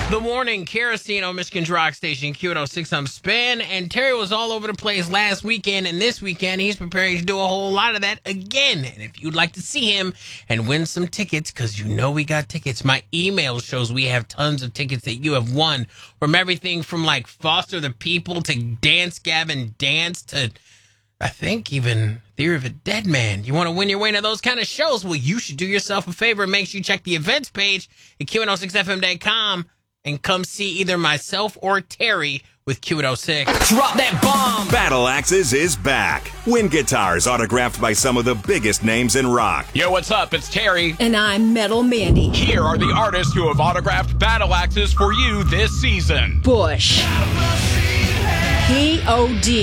The morning, Carosino, Michigan's rock station, Q106. I'm Spin, and Terry was all over the place last weekend, and this weekend he's preparing to do a whole lot of that again. And if you'd like to see him and win some tickets, because you know we got tickets, my email shows we have tons of tickets that you have won, from everything from like Foster the People to Dance Gavin Dance to, I think, even Theory of a Dead Man. You want to win your way to those kind of shows? Well, you should do yourself a favor and make sure you check the events page at Q106FM.com. And come see either myself or Terry with Q106. Drop that bomb! Battle Axes is back. Win guitars autographed by some of the biggest names in rock. Yo, what's up? It's Terry. And I'm Metal Mandy. Here are the artists who have autographed Battle Axes for you this season. Bush. P.O.D.